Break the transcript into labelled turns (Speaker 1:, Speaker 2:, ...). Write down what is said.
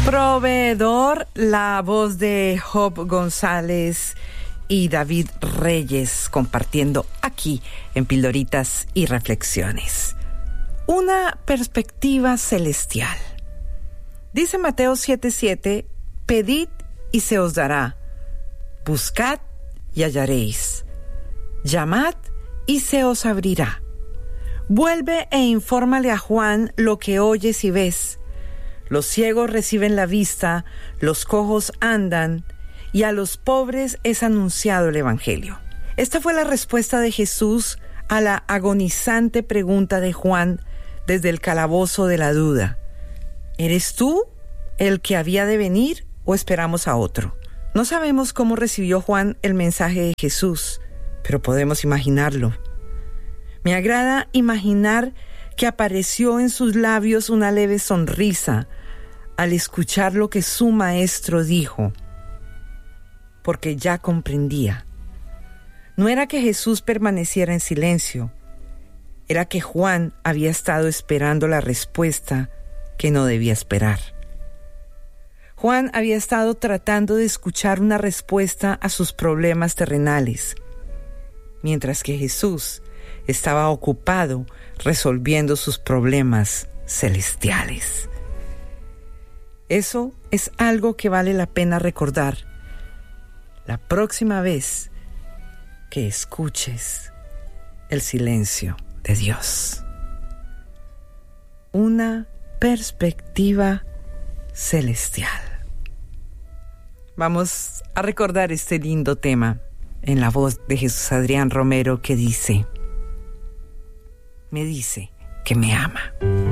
Speaker 1: Proveedor, la voz de Job González y David Reyes compartiendo aquí en Pildoritas y Reflexiones. Una perspectiva celestial. Dice Mateo 7:7, pedid y se os dará, buscad y hallaréis, llamad y se os abrirá. Vuelve e infórmale a Juan lo que oyes y ves. Los ciegos reciben la vista, los cojos andan, y a los pobres es anunciado el Evangelio. Esta fue la respuesta de Jesús a la agonizante pregunta de Juan desde el calabozo de la duda. ¿Eres tú el que había de venir o esperamos a otro? No sabemos cómo recibió Juan el mensaje de Jesús, pero podemos imaginarlo. Me agrada imaginar que apareció en sus labios una leve sonrisa al escuchar lo que su maestro dijo, porque ya comprendía. No era que Jesús permaneciera en silencio, era que Juan había estado esperando la respuesta que no debía esperar. Juan había estado tratando de escuchar una respuesta a sus problemas terrenales, mientras que Jesús estaba ocupado resolviendo sus problemas celestiales. Eso es algo que vale la pena recordar la próxima vez que escuches el silencio de Dios. Una perspectiva celestial. Vamos a recordar este lindo tema en la voz de Jesús Adrián Romero que dice, me dice que me ama.